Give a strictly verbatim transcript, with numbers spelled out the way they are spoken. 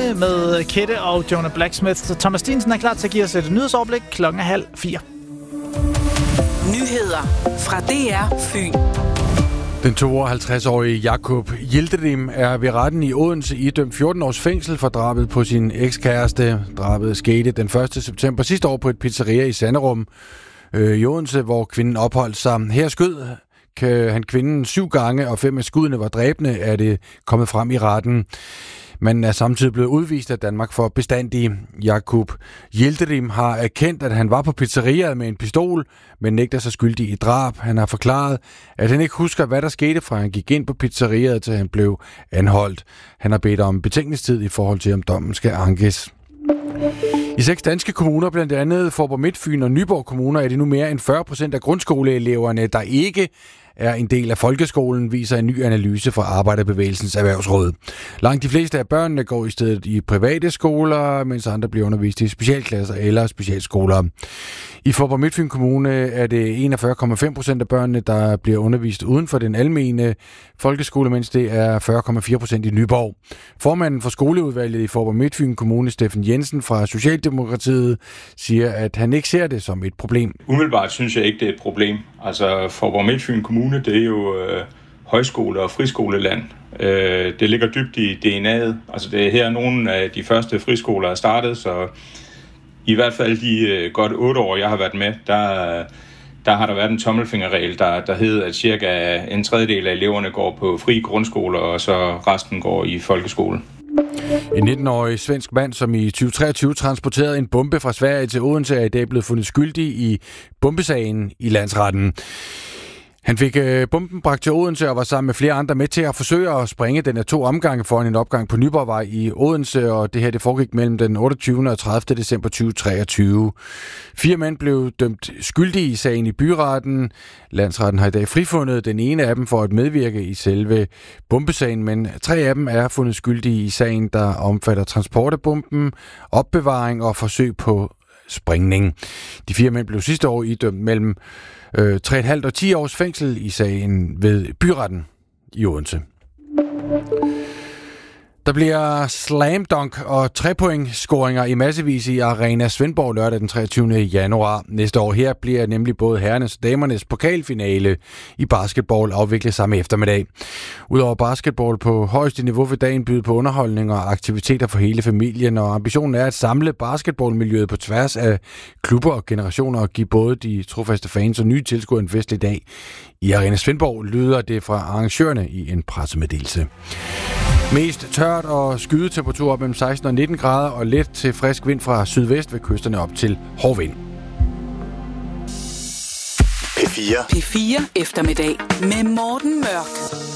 nyhederne med Kette og Jonah Blacksmith. Så Thomas Stinsen er klar til at give os et nyhedsoverblik klokken halv fire. Nyheder fra D R Fyn. Den tooghalvtreds-årige Jakob Yildirim er ved retten i Odense idømt fjorten års fængsel for drabet på sin ekskæreste. Drabet skete den første september sidste år på et pizzeria i Sanderum øh, i Odense, hvor kvinden opholdt sig. Her skød han kvinden syv gange, og fem af skuddene var dræbende, er det kommet frem i retten. Man er samtidig blevet udvist af Danmark for bestandig. Jakob Yildirim har erkendt, at han var på pizzeriaet med en pistol, men nægter sig skyldig i drab. Han har forklaret, at han ikke husker, hvad der skete, fra han gik ind på pizzeriaet, til han blev anholdt. Han har bedt om betænkningstid i forhold til, om dommen skal ankes. I seks danske kommuner, blandt andet Faaborg Midtfyn og Nyborg kommuner, er det nu mere end fyrre procent af grundskoleeleverne, der ikke er en del af folkeskolen, viser en ny analyse fra Arbejderbevægelsens Erhvervsråd. Langt de fleste af børnene går i stedet i private skoler, mens andre bliver undervist i specialklasser eller specialskoler. I Faaborg Midtfyn Kommune er det enogfyrre komma fem procent af børnene, der bliver undervist uden for den almene folkeskole, mens det er fyrre komma fire procent i Nyborg. Formanden for skoleudvalget i Faaborg Midtfyn Kommune, Steffen Jensen fra Socialdemokratiet, siger, at han ikke ser det som et problem. Umiddelbart synes jeg ikke, det er et problem. Altså Faaborg Midtfyn Kommune, det er jo øh, højskole- og friskoleland. Øh, det ligger dybt i D N A'et. Altså det er her nogle af de første friskoler er startet, så i hvert fald de øh, godt otte år, jeg har været med, der, der har der været en tommelfingerregel, der, der hedder, at cirka en tredjedel af eleverne går på fri grundskoler, og så resten går i folkeskole. En nitten-årig svensk mand, som i tyve treogtyve transporterede en bombe fra Sverige til Odense, er i dag blevet fundet skyldig i bombesagen i landsretten. Han fik øh, bomben bragt til Odense og var sammen med flere andre med til at forsøge at springe den af to omgange foran en opgang på Nyborgvej i Odense, og det her det foregik mellem den otteogtyvende og tredivte december tyve treogtyve. Fire mænd blev dømt skyldige i sagen i byretten. Landsretten har i dag frifundet den ene af dem for at medvirke i selve bombesagen, men tre af dem er fundet skyldige i sagen, der omfatter transport af bomben, opbevaring og forsøg på sprængning. De fire mænd blev sidste år idømt mellem øh, tre komma fem og ti års fængsel i sagen ved byretten i Odense. Der bliver slam dunk og trepointscoringer i massevis i Arena Svendborg lørdag den treogtyvende januar. Næste år her bliver nemlig både herrenes og damernes pokalfinale i basketball afviklet samme eftermiddag. Udover basketball på højeste niveau vil dagen byde på underholdning og aktiviteter for hele familien, og ambitionen er at samle basketballmiljøet på tværs af klubber og generationer og give både de trofaste fans og nye tilskuere en festlig dag. I Arena Svendborg lyder det fra arrangørerne i en pressemeddelelse. Mest tørt og skydetemperatur op mellem seksten og nitten grader og let til frisk vind fra sydvest ved kysterne op til hård vind. P fire. P fire eftermiddag med Morten Mørk.